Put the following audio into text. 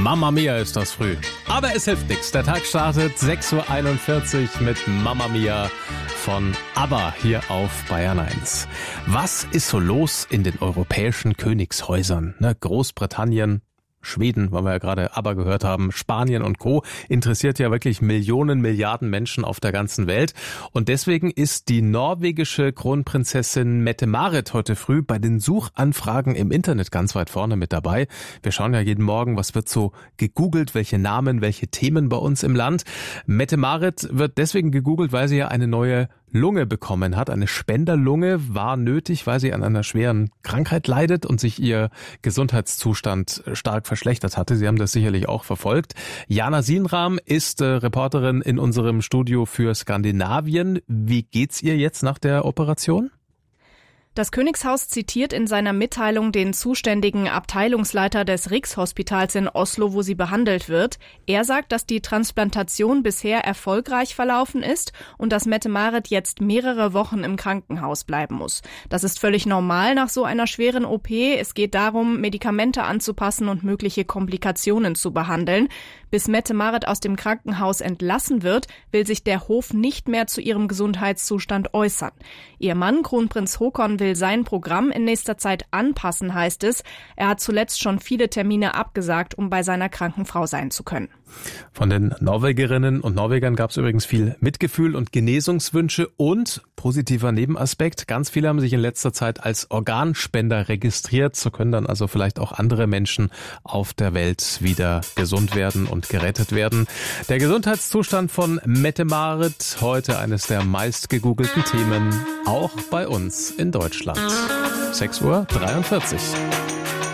Mamma Mia ist das früh. Aber es hilft nichts. Der Tag startet 6.41 Uhr mit Mamma Mia von ABBA hier auf Bayern 1. Was ist so los in den europäischen Königshäusern? Großbritannien, Schweden, weil wir ja gerade ABBA gehört haben, Spanien und Co. interessiert ja wirklich Millionen, Milliarden Menschen auf der ganzen Welt. Und deswegen ist die norwegische Kronprinzessin Mette-Marit heute früh bei den Suchanfragen im Internet ganz weit vorne mit dabei. Wir schauen ja jeden Morgen, was wird so gegoogelt, welche Namen, welche Themen bei uns im Land. Mette-Marit wird deswegen gegoogelt, weil sie ja eine neue Lunge bekommen hat. Eine Spenderlunge war nötig, weil sie an einer schweren Krankheit leidet und sich ihr Gesundheitszustand stark verschlechtert hatte. Sie haben das sicherlich auch verfolgt. Jana Sienram ist Reporterin in unserem Studio für Skandinavien. Wie geht's ihr jetzt nach der Operation? Das Königshaus zitiert in seiner Mitteilung den zuständigen Abteilungsleiter des Rikshospitals in Oslo, wo sie behandelt wird. Er sagt, dass die Transplantation bisher erfolgreich verlaufen ist und dass Mette-Marit jetzt mehrere Wochen im Krankenhaus bleiben muss. Das ist völlig normal nach so einer schweren OP. Es geht darum, Medikamente anzupassen und mögliche Komplikationen zu behandeln. Bis Mette-Marit aus dem Krankenhaus entlassen wird, will sich der Hof nicht mehr zu ihrem Gesundheitszustand äußern. Ihr Mann, Kronprinz Haakon, will sein Programm in nächster Zeit anpassen, heißt es. Er hat zuletzt schon viele Termine abgesagt, um bei seiner kranken Frau sein zu können. Von den Norwegerinnen und Norwegern gab es übrigens viel Mitgefühl und Genesungswünsche und positiver Nebenaspekt. Ganz viele haben sich in letzter Zeit als Organspender registriert. So können dann also vielleicht auch andere Menschen auf der Welt wieder gesund werden und gerettet werden. Der Gesundheitszustand von Mette-Marit, heute eines der meist gegoogelten Themen, auch bei uns in Deutschland. 6.43 Uhr.